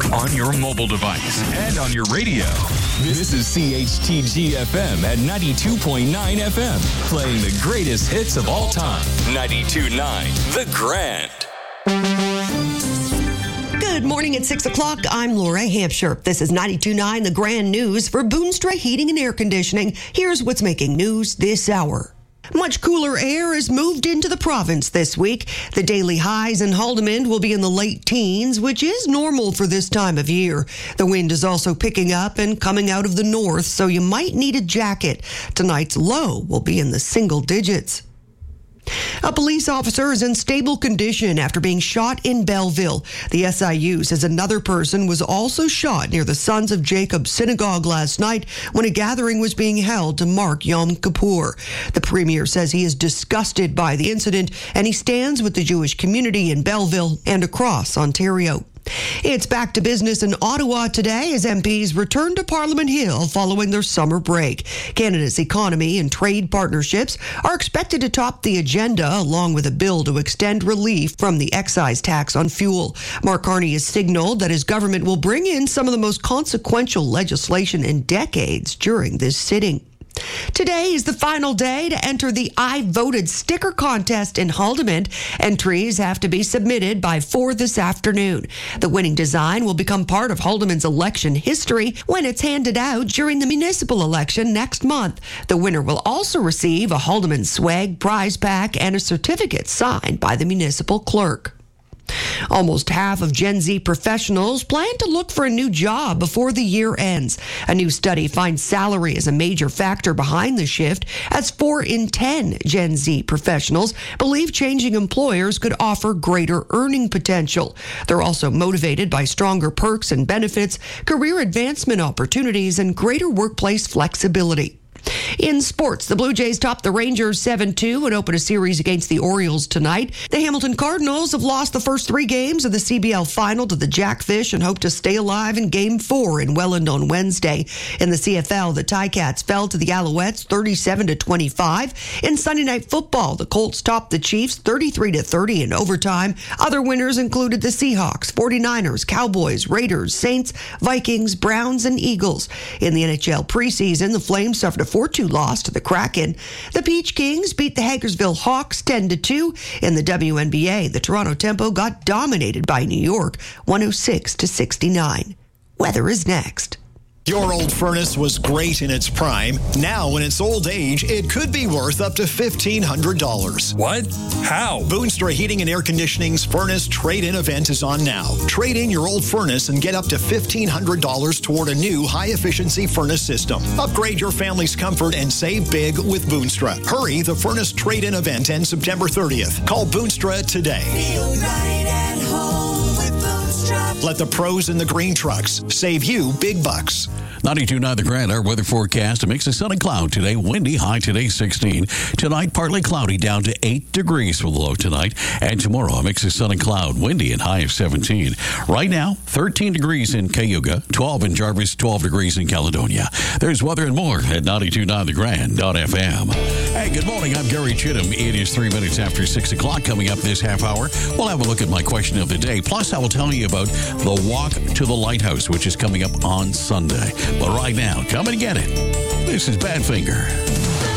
on your mobile device, and on your radio. This is CHTG FM at 92.9 FM, playing the greatest hits of all time. 92.9 The Grand. Good morning at 6 o'clock. I'm Laura Hampshire. This is 92.9 The Grand News for Boonstra Heating and Air Conditioning. Here's what's making news this hour. Much cooler air has moved into the province this week. The daily highs in Haldimand will be in the late teens, which is normal for this time of year. The wind is also picking up and coming out of the north, so you might need a jacket. Tonight's low will be in the single digits. A police officer is in stable condition after being shot in Belleville. The SIU says another person was also shot near the Sons of Jacob Synagogue last night when a gathering was being held to mark Yom Kippur. The premier says he is disgusted by the incident and he stands with the Jewish community in Belleville and across Ontario. It's back to business in Ottawa today as MPs return to Parliament Hill following their summer break. Canada's economy and trade partnerships are expected to top the agenda, along with a bill to extend relief from the excise tax on fuel. Mark Carney has signaled that his government will bring in some of the most consequential legislation in decades during this sitting. Today is the final day to enter the I Voted sticker contest in Haldimand. Entries have to be submitted by 4 this afternoon. The winning design will become part of Haldimand's election history when it's handed out during the municipal election next month. The winner will also receive a Haldimand swag prize pack and a certificate signed by the municipal clerk. Almost half of Gen Z professionals plan to look for a new job before the year ends. A new study finds salary as a major factor behind the shift, as 4 in 10 Gen Z professionals believe changing employers could offer greater earning potential. They're also motivated by stronger perks and benefits, career advancement opportunities, and greater workplace flexibility. In sports, the Blue Jays topped the Rangers 7-2 and open a series against the Orioles tonight. The Hamilton Cardinals have lost the first 3 games of the CBL final to the Jackfish and hope to stay alive in Game 4 in Welland on Wednesday. In the CFL, the Ticats fell to the Alouettes 37-25. In Sunday Night Football, the Colts topped the Chiefs 33-30 in overtime. Other winners included the Seahawks, 49ers, Cowboys, Raiders, Saints, Vikings, Browns, and Eagles. In the NHL preseason, the Flames suffered a 4-2 loss to the Kraken. The Peach Kings beat the Hagersville Hawks 10-2. In the WNBA, the Toronto Tempo got dominated by New York 106-69. Weather is next. Your old furnace was great in its prime. Now, in its old age, it could be worth up to $1,500. What? How? Boonstra Heating and Air Conditioning's Furnace Trade-In event is on now. Trade in your old furnace and get up to $1,500 toward a new high-efficiency furnace system. Upgrade your family's comfort and save big with Boonstra. Hurry, the Furnace Trade-In event ends September 30th. Call Boonstra today. Feel right at home with Boonstra. Let the pros in the green trucks save you big bucks. 92.9 The Grand, our weather forecast. A mix of sun and cloud today. Windy, high today 16. Tonight, partly cloudy, down to 8 degrees for the low tonight. And tomorrow, a mix of sun and cloud, windy and high of 17. Right now, 13 degrees in Cayuga, 12 in Jarvis, 12 degrees in Caledonia. There's weather and more at 92.9 The Grand.fm. Hey, good morning. I'm Gary Chittum. It is 3 minutes after 6 o'clock. Coming up this half hour, we'll have a look at my question of the day. Plus, I will tell you about the Walk to the Lighthouse, which is coming up on Sunday. But right now, come and get it. This is Badfinger.